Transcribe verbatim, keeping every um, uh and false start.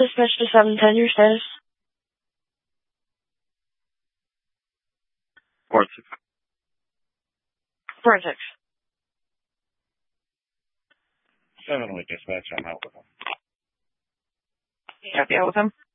Dispatch to seven ten, your status? Forensics. Forensics. Seven week dispatch, I'm out with him. You have to out with him?